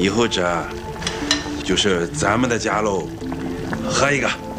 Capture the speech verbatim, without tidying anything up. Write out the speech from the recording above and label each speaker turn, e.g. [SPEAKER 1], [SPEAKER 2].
[SPEAKER 1] 以后这就是咱们的家喽，喝一个。